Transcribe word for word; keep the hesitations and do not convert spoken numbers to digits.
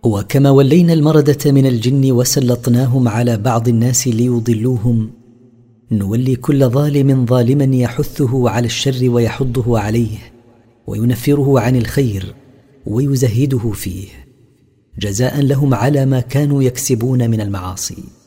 وكما ولينا المردة من الجن وسلطناهم على بعض الناس ليضلوهم، نولي كل ظالم ظالما يحثه على الشر ويحضه عليه وينفره عن الخير ويزهده فيه، جزاء لهم على ما كانوا يكسبون من المعاصي.